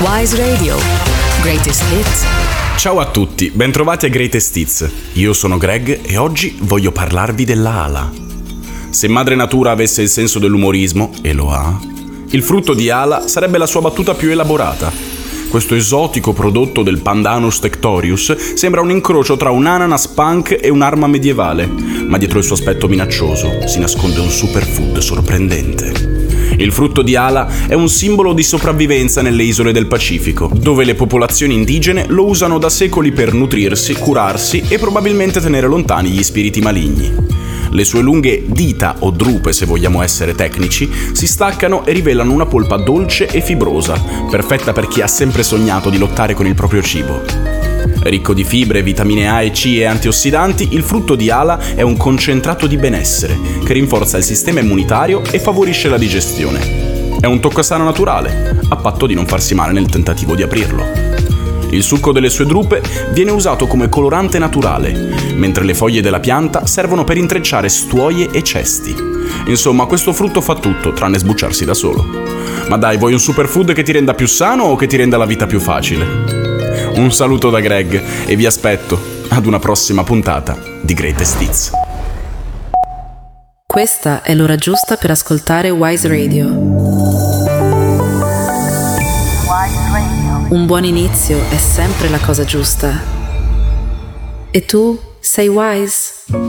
Wise Radio. Greatest Hits. Ciao a tutti, bentrovati a Greatest Hits. Io sono Greg e oggi voglio parlarvi della ala. Se madre natura avesse il senso dell'umorismo, e lo ha, il frutto di ala sarebbe la sua battuta più elaborata. Questo esotico prodotto del Pandanus tectorius sembra un incrocio tra un ananas punk e un'arma medievale, ma dietro il suo aspetto minaccioso si nasconde un superfood sorprendente. Il frutto di ala è un simbolo di sopravvivenza nelle isole del Pacifico, dove le popolazioni indigene lo usano da secoli per nutrirsi, curarsi e probabilmente tenere lontani gli spiriti maligni. Le sue lunghe dita, o drupe se vogliamo essere tecnici, si staccano e rivelano una polpa dolce e fibrosa, perfetta per chi ha sempre sognato di lottare con il proprio cibo. Ricco di fibre, vitamine A e C e antiossidanti, il frutto di ala è un concentrato di benessere che rinforza il sistema immunitario e favorisce la digestione. È un toccasana naturale, a patto di non farsi male nel tentativo di aprirlo. Il succo delle sue drupe viene usato come colorante naturale, mentre le foglie della pianta servono per intrecciare stuoie e cesti. Insomma, questo frutto fa tutto, tranne sbucciarsi da solo. Ma dai, vuoi un superfood che ti renda più sano o che ti renda la vita più facile? Un saluto da Greg e vi aspetto ad una prossima puntata di Greatest Hits. Questa è l'ora giusta per ascoltare Wise Radio. Un buon inizio è sempre la cosa giusta. E tu sei wise?